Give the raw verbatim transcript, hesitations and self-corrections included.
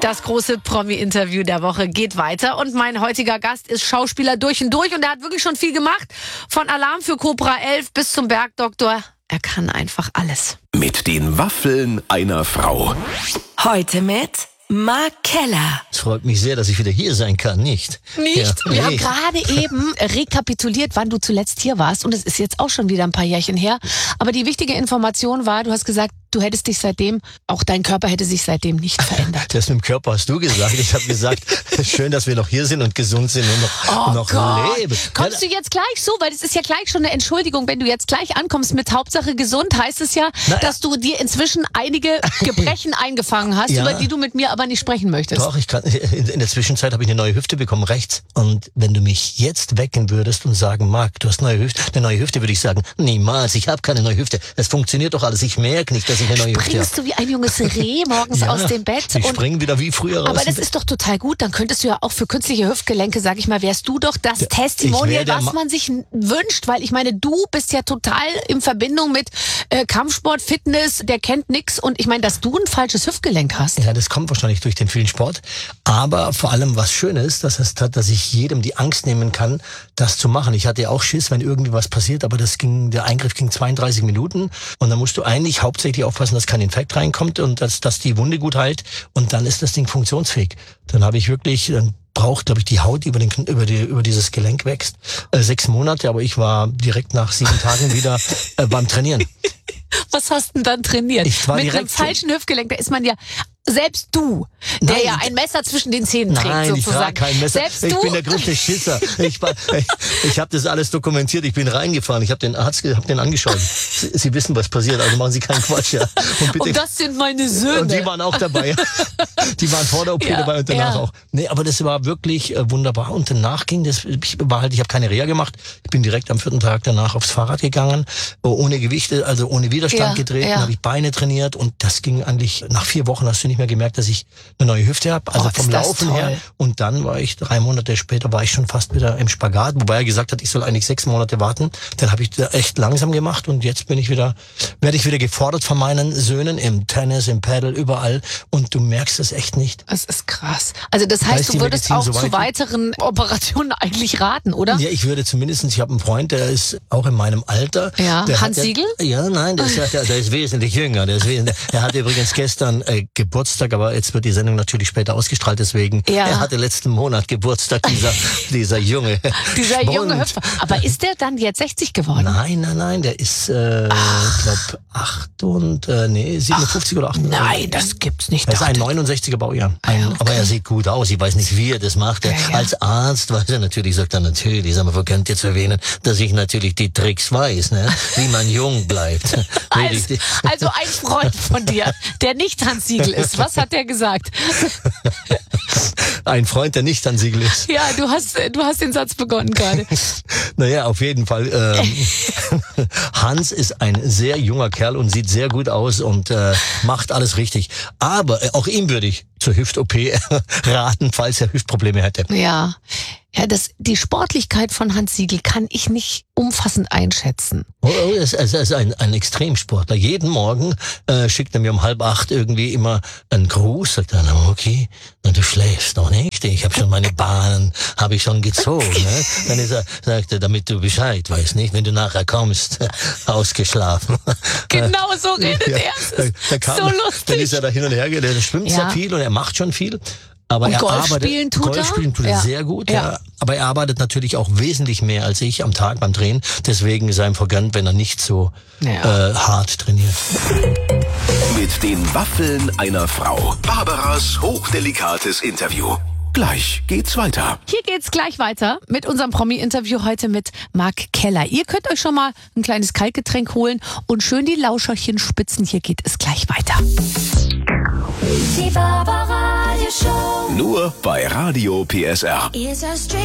Das große Promi-Interview der Woche geht weiter und mein heutiger Gast ist Schauspieler durch und durch und er hat wirklich schon viel gemacht. Von Alarm für Cobra elf bis zum Bergdoktor. Er kann einfach alles. Mit den Waffeln einer Frau. Heute mit Mark Keller. Es freut mich sehr, dass ich wieder hier sein kann, nicht? Nicht? Ja, Wir nee. haben gerade eben rekapituliert, wann du zuletzt hier warst und es ist jetzt auch schon wieder ein paar Jährchen her. Aber die wichtige Information war, du hast gesagt, du hättest dich seitdem, auch dein Körper hätte sich seitdem nicht verändert. Das mit dem Körper hast du gesagt. Ich habe gesagt, schön, dass wir noch hier sind und gesund sind und noch, Oh noch Gott. leben. Kommst du jetzt gleich so? Weil das ist ja gleich schon eine Entschuldigung. Wenn du jetzt gleich ankommst mit Hauptsache gesund, heißt es ja, Na, dass du dir inzwischen einige Gebrechen eingefangen hast, Ja. über die du mit mir aber nicht sprechen möchtest. Doch, ich kann, in, in der Zwischenzeit habe ich eine neue Hüfte bekommen, rechts. Und wenn du mich jetzt wecken würdest und sagen, Marc, du hast eine neue Hüfte, eine neue Hüfte, würde ich sagen, niemals, ich habe keine neue Hüfte. Es funktioniert doch alles. Ich merke nicht, dass ich eine neue Hüfte habe. Springst du wie ein junges Reh morgens Ja, aus dem Bett? Ich und springe wieder wie früher raus. aber das dem Bett. ist doch total gut. Dann könntest du ja auch für künstliche Hüftgelenke, sag ich mal, wärst du doch das ich Testimonial, wär der was Ma- man sich n- wünscht. Weil ich meine, du bist ja total in Verbindung mit äh, Kampfsport, Fitness, der kennt nix. Und ich meine, dass du ein falsches Hüftgelenk hast. Ja, das kommt wahrscheinlich durch den vielen Sport. Aber vor allem was Schönes, das heißt, dass ich jedem die Angst nehmen kann, das zu machen. Ich hatte ja auch Schiss, wenn irgendwie was passiert, aber das ging, der Eingriff ging zweiunddreißig Minuten und dann musst du eigentlich hauptsächlich aufpassen, dass kein Infekt reinkommt und dass, dass die Wunde gut heilt und dann ist das Ding funktionsfähig. Dann habe ich wirklich, dann braucht, glaube ich, die Haut über den über die über dieses Gelenk wächst. Äh, sechs Monate, aber ich war direkt nach sieben Tagen wieder äh, beim Trainieren. Was hast du denn dann trainiert? Ich war Mit einem direkt- falschen Hüftgelenk, da ist man ja, selbst du, der Nein. ja ein Messer zwischen den Zähnen trägt, Nein, ich sozusagen. trage kein Messer. Selbst ich du, bin der größte Schisser. Ich, war- ich, ich habe das alles dokumentiert. Ich bin reingefahren. Ich habe den Arzt, ge- hab den angeschaut. Sie, Sie wissen, was passiert. Also machen Sie keinen Quatsch. Ja. Und bitte. und das sind meine Söhne. Und die waren auch dabei. Die waren vor der O P Ja, dabei und danach ja. auch. Nee, aber das war wirklich äh, wunderbar. Und danach ging das, ich war halt, ich habe keine Reha gemacht. Ich bin direkt am vierten Tag danach aufs Fahrrad gegangen, äh, ohne Gewichte, also ohne Widerstand Ja, getreten, ja. habe ich Beine trainiert und das ging eigentlich, nach vier Wochen hast du nicht mehr gemerkt, dass ich eine neue Hüfte habe, also Oh, vom ist das Laufen toll. her. Und dann war ich, drei Monate später, war ich schon fast wieder im Spagat, wobei er gesagt hat, ich soll eigentlich sechs Monate warten. Dann habe ich da echt langsam gemacht und jetzt bin ich wieder, werde ich wieder gefordert von meinen Söhnen im Tennis, im Paddle, überall. Und du merkst es echt nicht. Das ist krass. Also das Da heißt, ist du die würdest Medizin auch so zu weit. weiteren Operationen eigentlich raten, oder? Ja, ich würde zumindestens, ich habe einen Freund, der ist auch in meinem Alter. Ja, der Hans hat, Siegel? Ja, nein, der ist, ja- der, der ist wesentlich jünger. Der, ist wesentlich, der hatte übrigens gestern äh, Geburtstag, aber jetzt wird die Sendung natürlich später ausgestrahlt, deswegen. Ja. Er hatte letzten Monat Geburtstag, dieser, dieser junge. Dieser junge Und- Hüpfer. Aber ist der dann jetzt sechzig geworden? Nein, nein, nein, der ist, äh, ich glaube, acht und, äh, nee, siebenundfünfzig oder achtundachtzig. Nein, das gibt's nicht. Er ist ein Dachte- neunundsechziger Baujahr. Ein, ja, okay. Aber er sieht gut aus. Ich weiß nicht, wie er das macht. Er, Ja, ja. Als Arzt weiß er natürlich, sagt er natürlich, sag mal, verkönnt ihr zu erwähnen, dass ich natürlich die Tricks weiß, ne? Wie man jung bleibt. Also, also ein Freund von dir, der nicht Hans Siegel ist. Was hat der gesagt? Ein Freund, der nicht an Siegel ist. Ja, du hast, du hast den Satz begonnen gerade. Naja, auf jeden Fall. Ähm, Hans ist ein sehr junger Kerl und sieht sehr gut aus und äh, macht alles richtig. Aber äh, auch ihm würde ich zur Hüft-O P raten, falls er Hüftprobleme hätte. Ja. Ja, das, die Sportlichkeit von Hans Siegel kann ich nicht umfassend einschätzen. Oh, oh, er ist, er ist ein, ein Extremsportler. Jeden Morgen äh, schickt er mir um halb acht irgendwie immer einen Gruß. Sagt er, na, okay, na, du schläfst noch nicht. Ich habe schon meine Bahnen, habe ich schon gezogen. Ne? Dann ist er, sagt er, damit du Bescheid weißt, nicht, wenn du nachher kommst, ausgeschlafen. Genau so redet Ja, er. da, Es da ist kam, so lustig. Dann ist er da hin und her, ge- der schwimmt Ja. sehr viel und er macht schon viel. Aber Und er Golf arbeitet, spielen tut er? Golf spielen tut er Ja. sehr gut, Ja. ja. Aber er arbeitet natürlich auch wesentlich mehr als ich am Tag beim Drehen. Deswegen ist er ihm vergönnt, wenn er nicht so Ja. äh, hart trainiert. Mit den Waffeln einer Frau. Barbaras hochdelicates Interview. Gleich geht's weiter. Hier geht's gleich weiter mit unserem Promi-Interview heute mit Mark Keller. Ihr könnt euch schon mal ein kleines Kaltgetränk holen und schön die Lauscherchen spitzen. Hier geht es gleich weiter. Die Barbara Radio Show Nur bei Radio P S R. is a street.